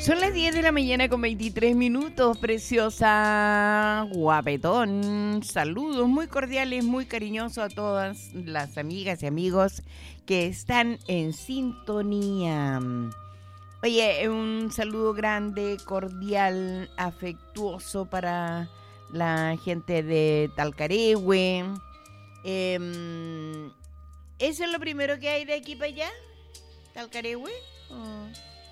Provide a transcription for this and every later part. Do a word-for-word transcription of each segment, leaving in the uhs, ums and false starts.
Son las diez de la mañana con veintitrés minutos, preciosa, guapetón. Saludos muy cordiales, muy cariñosos a todas las amigas y amigos que están en sintonía. Oye, un saludo grande, cordial, afectuoso para la gente de Talcaregüe. Eh, ¿Eso es lo primero que hay de aquí para allá? ¿Talcaregüe? Oh.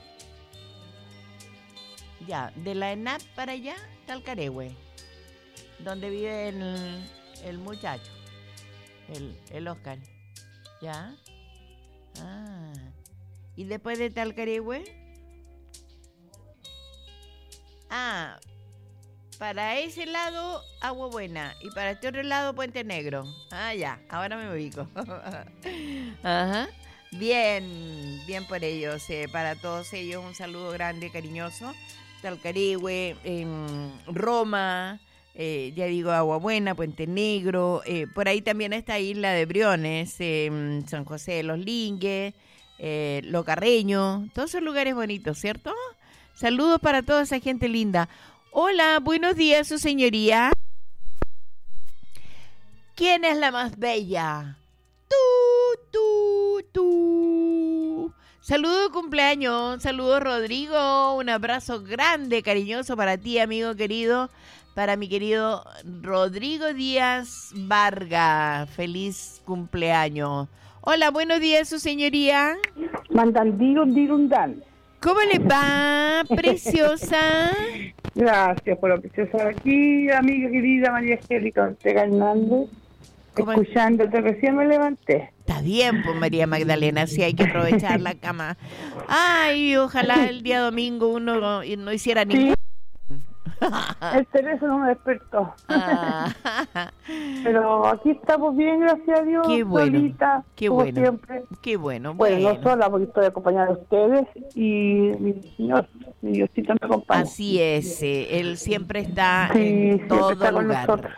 Ya, de la ENAP para allá, Talcaregüe, donde vive el, el muchacho, el, el Oscar. ¿Ya? Ah. ¿Y después de Talcaregüe? Ah, para ese lado, Agua Buena, y para este otro lado, Puente Negro. Ah, ya, ahora me ubico. Ajá. Bien, bien por ellos, eh, para todos ellos un saludo grande, cariñoso. Talcaregüe, eh, Roma, eh, ya digo Agua Buena, Puente Negro, eh, por ahí también está Isla de Briones, eh, San José de los Lingues, eh, Locarreño, todos esos lugares bonitos, ¿cierto? Saludos para toda esa gente linda. Hola, buenos días, su señoría. ¿Quién es la más bella? Tú, tú, tú. Saludo cumpleaños, saludo Rodrigo, un abrazo grande, cariñoso para ti, amigo querido, para mi querido Rodrigo Díaz Vargas. Feliz cumpleaños. Hola, buenos días, su señoría. Mandandirum dirundan. ¿Cómo le va, preciosa? Gracias por lo preciosa. Aquí, amiga querida María Angélica Ortega Hernández, escuchándote, recién me levanté. Está bien, pues María Magdalena, sí hay que aprovechar la cama. Ay, ojalá el día domingo uno no, no hiciera ni... Sí. El teléfono me despertó. Ah. Pero aquí estamos bien, gracias a Dios. Qué bueno. Solita, qué como bueno. siempre. Qué bueno. Bueno, bueno, no sola porque estoy acompañada de ustedes y mi Señor, mi Diosito me acompaña. Así es, eh, Él siempre está sí, en siempre todo está con lugar. nosotros.